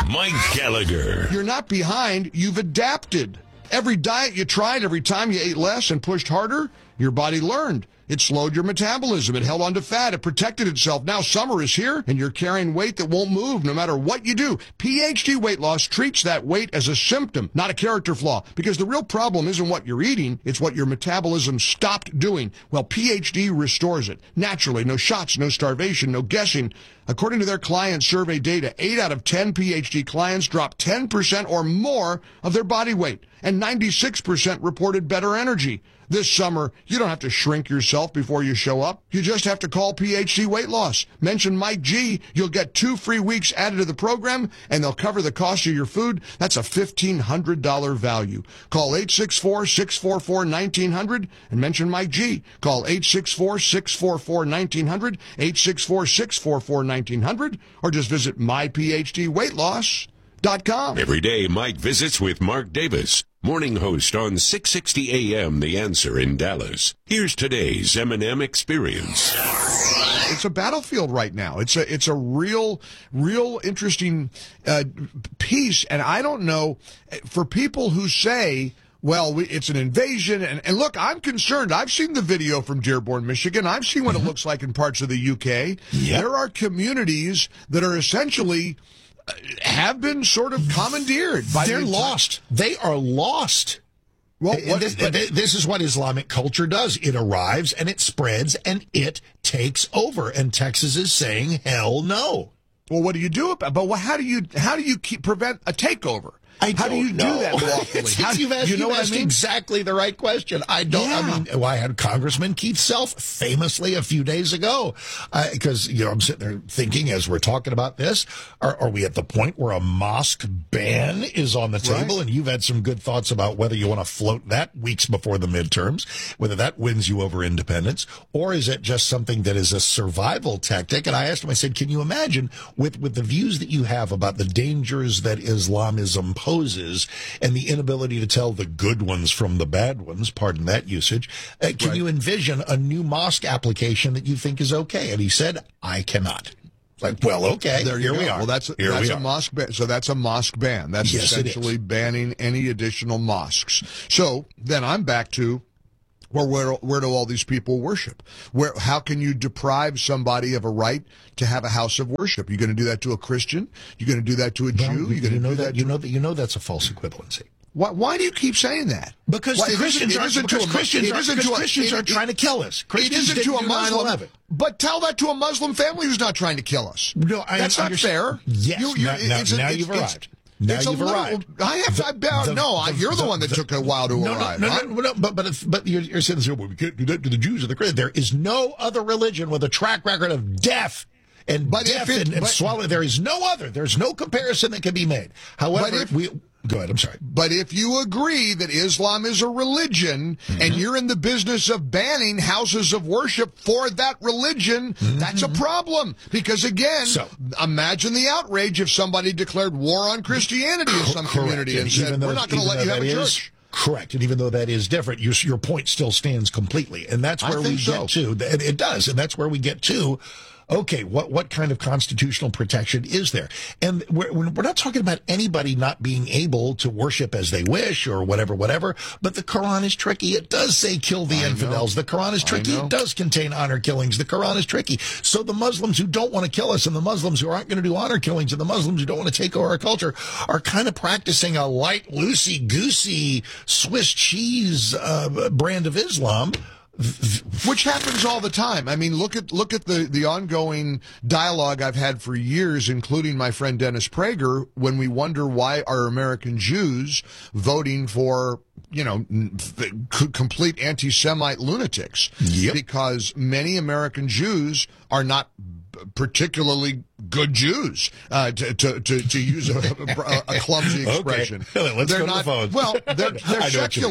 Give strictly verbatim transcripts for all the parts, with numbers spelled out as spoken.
Mike Gallagher. You're not behind. You've adapted. Every diet you tried, every time you ate less and pushed harder, your body learned. It slowed your metabolism. It held on to fat. It protected itself. Now summer is here, and you're carrying weight that won't move no matter what you do. P H D Weight Loss treats that weight as a symptom, not a character flaw, because the real problem isn't what you're eating. It's what your metabolism stopped doing. Well, P H D restores it. Naturally, no shots, no starvation, no guessing. According to their client survey data, eight out of ten P H D clients dropped ten percent or more of their body weight, and ninety-six percent reported better energy. This summer, you don't have to shrink yourself before you show up. You just have to call P H D Weight Loss. Mention Mike G. You'll get two free weeks added to the program, and they'll cover the cost of your food. That's a fifteen hundred dollars value. Call eight six four, six four four, one nine zero zero and mention Mike G. Call eight six four, six four four, one nine zero zero, eight six four, six four four, one nine zero zero, or just visit my p h d weight loss dot com. Every day, Mike visits with Mark Davis, morning host on six sixty A M The Answer in Dallas. Here's today's M and M Experience. It's a battlefield right now. It's a it's a real, real interesting uh, piece, and I don't know, for people who say, well, we, it's an invasion, and, and look, I'm concerned. I've seen the video from Dearborn, Michigan. I've seen what it looks like in parts of the U K. Yep. There are communities that are essentially have been sort of commandeered by They're the lost. They are lost. Well, And what, this, but, this is what Islamic culture does. It arrives and it spreads and it takes over. And Texas is saying, hell no. well, what do you do about? But how do you how do you keep prevent a takeover? I how do you don't know. do that lawfully? How, you've asked, you know you've what asked I mean? exactly the right question. I don't. Yeah. I mean, well, I had Congressman Keith Self famously a few days ago, because you know I'm sitting there thinking as we're talking about this, are, are we at the point where a mosque ban is on the table? Right. And you've had some good thoughts about whether you want to float that weeks before the midterms, whether that wins you over independence, or is it just something that is a survival tactic? And I asked him, I said, can you imagine with with the views that you have about the dangers that Islamism poses, and the inability to tell the good ones from the bad ones, pardon that usage, uh, can Right. you envision a new mosque application that you think is okay? And he said, I cannot. Like, well, okay, There here you we go. are. Well, that's here that's we a are. mosque ban. So that's a mosque ban. That's Yes, it is. essentially banning any additional mosques. So then I'm back to, well, where where do all these people worship? Where how can you deprive somebody of a right to have a house of worship? You're going to do that to a Christian? You're going to do that to a Well, Jew? You're you going to know do that, that? you to, know that you know that's a false equivalency. why, why do you keep saying that? Because Why, the it Christians isn't- it are isn't to because a- Christians it are, isn't because to a- Christians it- are trying to kill us. It Christians isn't to a didn't do nine Muslim. eleven. But tell that to a Muslim family who's not trying to kill us. No, I That's not understand. fair. Yes, You- you're- now, now, it's a- now it's- you've it's- arrived. Now it's a you've little- arrived. I have to. I bow, The- no, I, the- you're the, the- one that the- took a while to no, arrive. No, no, huh? no, no, but but if, but you're, you're saying, well, we can't do that to the Jews or the Christians. There is no other religion with a track record of death and But death if it- and, and but- swallow. There is no other. There's no comparison that can be made. However, But if- we go ahead. I'm sorry. But if you agree that Islam is a religion Mm-hmm. and you're in the business of banning houses of worship for that religion, that's a problem. Because again, So- imagine the outrage if somebody declared war on Christianity in some Correct. community and, And said, even though- we're not going to even let you though have a that is- church. Correct. And even though that is different, your, your point still stands completely. And that's I where we think so. get to. And it does. And that's where we get to. Okay, what, what kind of constitutional protection is there? And we're, we're not talking about anybody not being able to worship as they wish or whatever, whatever. But the Quran is tricky. It does say kill the I infidels. know. The Quran is I tricky. know. It does contain honor killings. The Quran is tricky. So the Muslims who don't want to kill us and the Muslims who aren't going to do honor killings and the Muslims who don't want to take over our culture are kind of practicing a light, loosey-goosey Swiss cheese uh, brand of Islam. Which happens all the time. I mean, look at look at the, the ongoing dialogue I've had for years, including my friend Dennis Prager, when we wonder why are American Jews voting for, you know, n- f- complete anti-Semite lunatics. Yep. Because many American Jews are not particularly good Jews, uh, to, to, to, to use a, a, a clumsy expression. Okay. Let's they're go to the not, phones. Well, they're, I know they're what you mean. secular.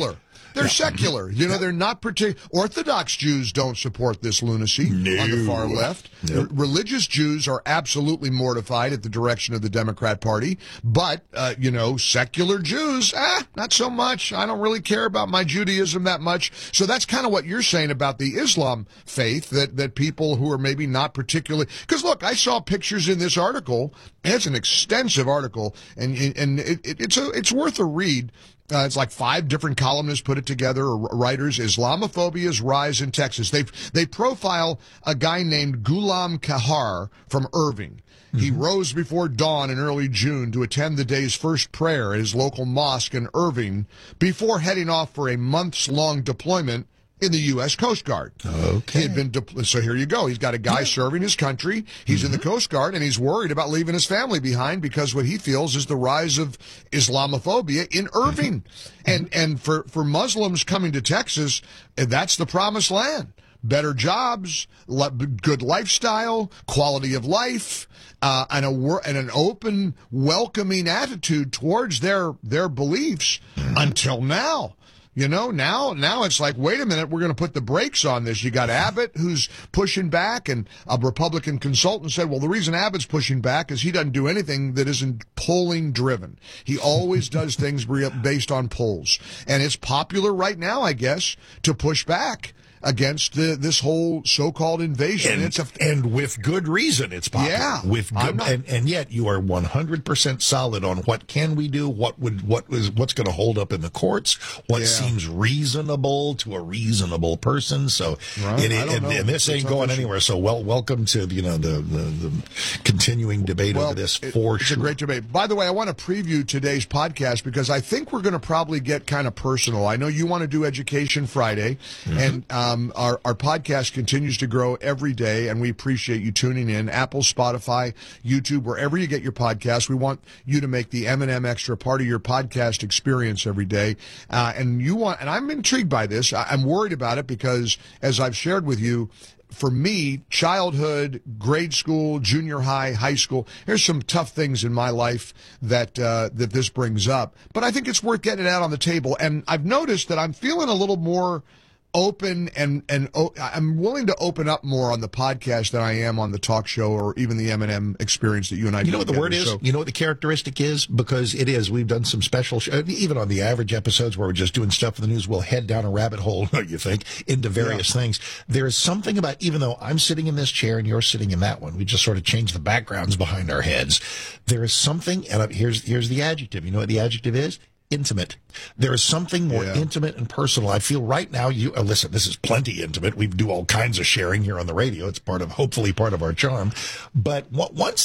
They're yeah. secular. You know, yeah. they're not particular. Orthodox Jews don't support this lunacy no. on the far left. No. Religious Jews are absolutely mortified at the direction of the Democrat Party. But, uh, you know, secular Jews, ah, not so much. I don't really care about my Judaism that much. So that's kind of what you're saying about the Islam faith, that, that people who are maybe not particularly... Because, look, I saw pictures in this article. It's an extensive article, and, and it, it, it's, a, it's worth a read. Uh, it's like five different columnists put it together, or writers. Islamophobia's rise in Texas. They they profile a guy named Ghulam Kahar from Irving. Mm-hmm. He rose before dawn in early June to attend the day's first prayer at his local mosque in Irving before heading off for a months-long deployment in the U S Coast Guard. Okay. He had been de- so here you go. He's got a guy serving his country. He's mm-hmm. in the Coast Guard, and he's worried about leaving his family behind because what he feels is the rise of Islamophobia in Irving. Mm-hmm. And and for, for Muslims coming to Texas, that's the promised land. Better jobs, le- good lifestyle, quality of life, uh, and a wor- and an open, welcoming attitude towards their their beliefs mm-hmm. until now. You know, now now it's like, wait a minute, we're going to put the brakes on this. You got Abbott, who's pushing back, and a Republican consultant said, well, the reason Abbott's pushing back is he doesn't do anything that isn't polling driven. He always does things based on polls. And it's popular right now, I guess, to push back against the, this whole so-called invasion. And, it's a, and with good reason it's popular. Yeah. With good, not, and, and yet you are one hundred percent solid on what can we do, what would what is what's going to hold up in the courts, what yeah. seems reasonable to a reasonable person. So right. it, and, and this it's ain't going anywhere. So well, welcome to you know the the, the continuing debate well, over this it, for it's sure. It's a great debate. By the way, I want to preview today's podcast because I think we're going to probably get kind of personal. I know you want to do Education Friday, mm-hmm. and um, our our podcast continues to grow every day, and we appreciate you tuning in. Apple, Spotify, YouTube, wherever you get your podcasts. We want you to make the M and M Extra part of your podcast experience every day. Uh, and you want, and I'm intrigued by this. I, I'm worried about it because, as I've shared with you, for me, childhood, grade school, junior high, high school, there's some tough things in my life that uh, that this brings up. But I think it's worth getting it out on the table. And I've noticed that I'm feeling a little more open and and oh, I'm willing to open up more on the podcast than I am on the talk show or even the M and M experience that you and I do. You know what the together, word is? So. You know what the characteristic is? Because it is. We've done some special, sh- even on the average episodes where we're just doing stuff for the news, we'll head down a rabbit hole, you think, into various yeah. things. There is something about, even though I'm sitting in this chair and you're sitting in that one, we just sort of change the backgrounds behind our heads. There is something, and here's here's the adjective. You know what the adjective is? Intimate. There is something more yeah. intimate and personal. I feel right now, you uh, listen, this is plenty intimate. We do all kinds of sharing here on the radio. It's part of, hopefully part of our charm. But what, once